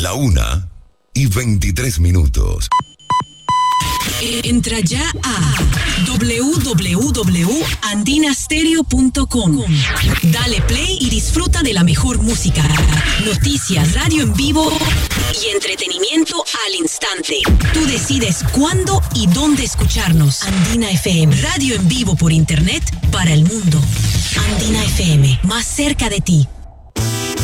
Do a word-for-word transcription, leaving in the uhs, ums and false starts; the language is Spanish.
La una y veintitrés minutos. Entra ya a doble u doble u doble u punto andina stereo punto com. Dale play y disfruta de la mejor música, noticias, radio en vivo y entretenimiento al instante. Tú decides cuándo y dónde escucharnos. Andina F M, radio en vivo por internet para el mundo. Andina F M, más cerca de ti.